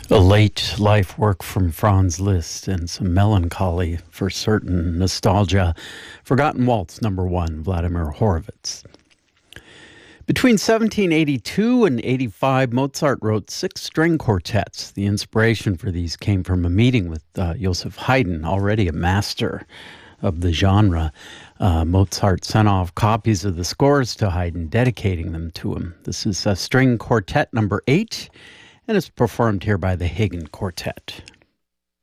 A late life work from Franz Liszt and some melancholy for certain, nostalgia. Forgotten Waltz, number 1, Vladimir Horowitz. Between 1782 and 85, Mozart wrote 6 string quartets. The inspiration for these came from a meeting with Joseph Haydn, already a master of the genre. Mozart sent off copies of the scores to Haydn, dedicating them to him. This is string quartet number 8, and it's performed here by the Hagen Quartet.